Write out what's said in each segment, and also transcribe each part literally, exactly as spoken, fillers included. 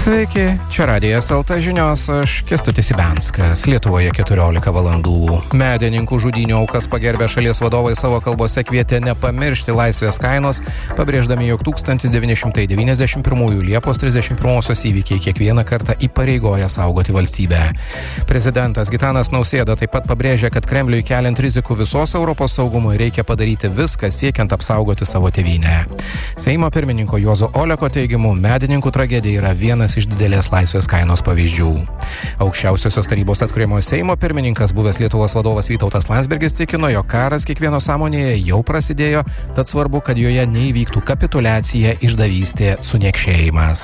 Sveiki, čia Radijas el te žinios, aš Kęstutis Ibenskas. Lietuvoje keturiolika valandų. Medininkų žudynių aukas pagerbę šalies vadovai savo kalbose kvietė nepamiršti laisvės kainos, pabrėždami, jog tūkstantis devyni šimtai devyniasdešimt pirmųjų Liepos trisdešimt pirmosios įvykiai kiekvieną kartą įpareigoja saugoti valstybę. Prezidentas Gitanas Nausėda taip pat pabrėžė, kad Kremliui keliant rizikų visos Europos saugumui reikia padaryti viską siekiant apsaugoti savo tėvynę. Seimo pirmininko Juozo Oleko teigimu, medininkų tragedija yra vienas iš didelės laisvės kainos pavyzdžių. Aukščiausiosios tarybos atkuriamojo Seimo pirmininkas, buvęs Lietuvos vadovas Vytautas Landsbergis tikino, jog karas kiekvieno sąmonėje jau prasidėjo, tad svarbu, kad joje neįvyktų kapituliacija, išdavystė, suniekšėjimas.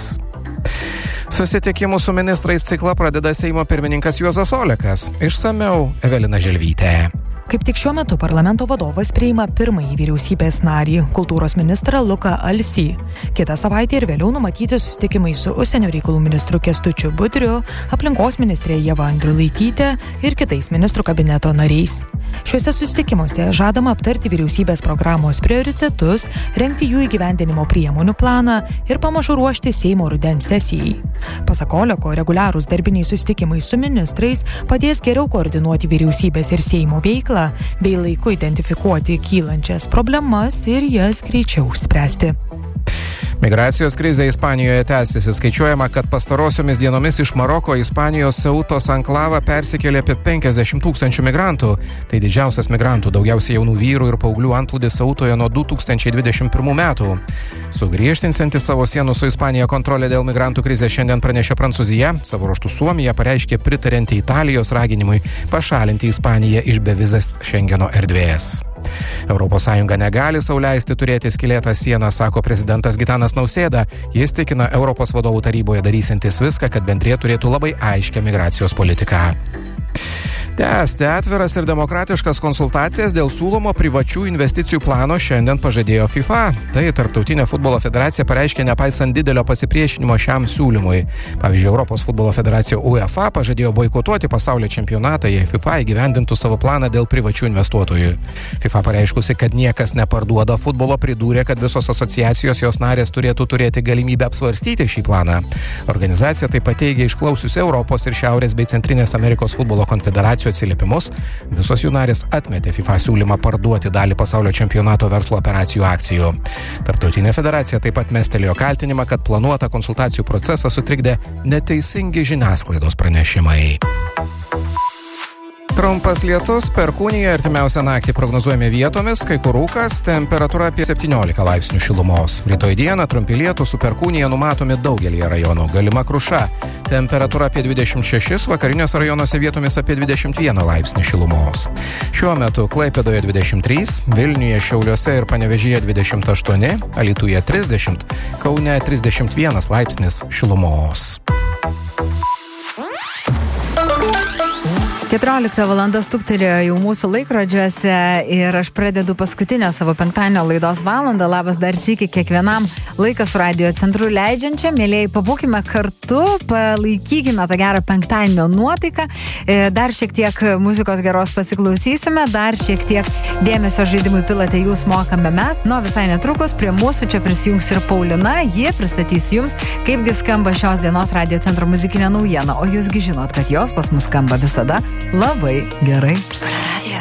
Susitikimų su ministrais ciklą pradeda Seimo pirmininkas Juozas Olekas. Išsamiau Evelina Želvytė. Kaip tik šiuo metu parlamento vadovas priima pirmąjį vyriausybės narį, kultūros ministrą Luką Alsį. Kitą savaitę ir vėliau numatyti susitikimai su užsienio reikalų ministru Kęstučiu Budriu, aplinkos ministrė Ieva Andriulaitytė ir kitais ministrų kabineto nariais. Šiuose susitikimuose žadama aptarti vyriausybės programos prioritetus, rengti jų įgyvendinimo priemonių planą ir pamažu ruošti Seimo rudens sesijai. Pasak Oleko, reguliarūs darbiniai susitikimai su ministrais padės geriau koordinuoti vyriausybės ir Seimo veiklą bei laiku identifikuoti kylančias problemas ir jas greičiau spręsti. Migracijos krizė Ispanijoje tęsiasi. Skaičiuojama, kad pastarosiomis dienomis iš Maroko į Ispanijos Ceutos anklavą persikėlė apie penkiasdešimt tūkstančių migrantų. Tai didžiausias migrantų, daugiausiai jaunų vyrų ir paauglių antplūdis Ceutoje nuo du tūkstančiai dvidešimt pirmų metų. Sugriežtinsianti savo sienų su Ispanija kontrolę dėl migrantų krizės šiandien pranešė Prancūzija. Savo ruožtu Suomija pareiškė pritarianti Italijos raginimui pašalinti Ispaniją iš bevizės Šengeno erdvės. Europos Sąjunga negali sau leisti turėti skylėtą sieną, sako prezidentas Gitanas Nausėda. Jis tikina Europos vadovų taryboje darysiantis viską, kad bendrija turėtų labai aiškią migracijos politiką. Tęsti atviras ir demokratiškas konsultacijas dėl siūlomo privačių investicijų plano šiandien pažadėjo FIFA. Tai Tarptautinė futbolo federacija pareiškė nepaisant didelio pasipriešinimo šiam siūlymui. Pavyzdžiui, Europos futbolo federacija UEFA pažadėjo boikotuoti pasaulio čempionatą, jei FIFA įgyvendintų savo planą dėl privačių investuotojų. FIFA pareiškusi, kad niekas neparduoda futbolo, pridūrė, kad visos asociacijos jos narės turėtų turėti galimybę apsvarstyti šį planą. Organizacija taip pat teigia išklausiusi Europos ir Šiaurės bei Centrinės Amerikos futbolo konfederacijų atsiliepimus, visos jų narės atmetė FIFA siūlymą parduoti dalį pasaulio čempionato verslo operacijų akcijų. Tarptautinė federacija taip pat mestelėjo kaltinimą, kad planuotą konsultacijų procesą sutrikdė neteisingi žiniasklaidos pranešimai. Trumpas lietus, perkūnija, artimiausią naktį prognozuojame vietomis, kai kur rūkas, temperatūra apie septyniolika laipsnių šilumos. Rytoj dieną trumpi lietūs su perkūnija numatomi daugelyje rajonų, galima kruša. Temperatūra apie dvidešimt šešis, vakariniuose rajonuose vietomis apie dvidešimt vieną laipsnį šilumos. Šiuo metu Klaipėdoje dvidešimt trys, Vilniuje, Šiauliuose ir Panevėžyje dvidešimt aštuoni, Alytuje trisdešimt, Kaune trisdešimt vienas laipsnis šilumos. keturiolikta valanda stuktelėjo jau mūsų laikrodžiuose ir aš pradedu paskutinę savo penktadienio laidos valandą. Labas dar sykį kiekvienam laikas su Radio Centru leidžiančiam. Mėlėjai, pabūkime kartu, palaikykime tą gerą penktadienio nuotaiką. Dar šiek tiek muzikos geros pasiklausysime, dar šiek tiek dėmesio žaidimui pilate jūs, mokame mes. Nu, visai netrukus prie mūsų čia prisijungs ir Paulina. Jie pristatys jums, kaipgi skamba šios dienos Radio Centro muzikinė naujiena. O jūsgi žinot, kad jos pas mus skamba visada labai gerai.